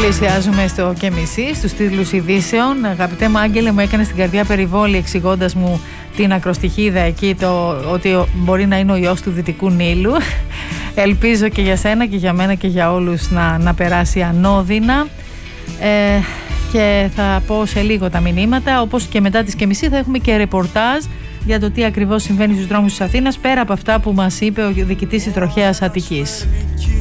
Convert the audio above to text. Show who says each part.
Speaker 1: Πλησιάζουμε στο και μισή, στους τίτλους ειδήσεων. Αγαπητέ μου Άγγελε, μου έκανε στην καρδιά περιβόλη εξηγώντας μου την ακροστιχίδα εκεί, ότι μπορεί να είναι ο ιός του Δυτικού Νείλου. Ελπίζω και για σένα και για μένα και για όλους να περάσει ανώδυνα. Και θα πω σε λίγο τα μηνύματα, όπως και μετά τις και μισή θα έχουμε και ρεπορτάζ για το τι ακριβώς συμβαίνει στους δρόμους της Αθήνας, πέρα από αυτά που μας είπε ο διοικητής της Τροχέας Αττικής.